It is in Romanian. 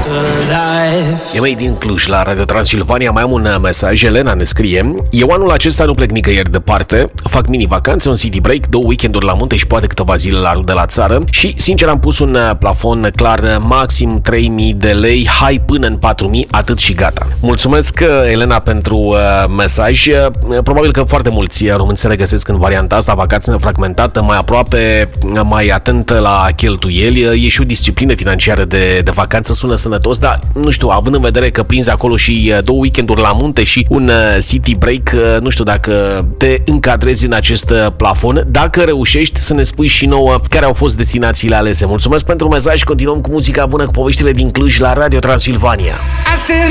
E mai din Cluj, la Radio Transilvania, mai am un mesaj. Elena ne scrie: eu anul acesta nu plec nicăieri departe, fac mini-vacanțe, un city break, 2 weekenduri la munte și poate câteva zile la rude la țară și, sincer, am pus un plafon clar, maxim 3.000 de lei, hai până în 4.000, atât și gata. Mulțumesc, Elena, pentru mesaj. Probabil că foarte mulți români se regăsesc în varianta asta, vacanță fragmentată, mai aproape, mai atentă la cheltuieli. E și o disciplină financiară de vacanță, sună sănătos, dar nu știu, având în vedere că prinzi acolo și 2 weekenduri la munte și un city break, nu știu dacă te încadrezi în acest plafon. Dacă reușești, să ne spui și nouă care au fost destinațiile alese. Mulțumesc pentru mesaj, continuăm cu muzica bună, cu poveștile din Cluj la Radio Transilvania.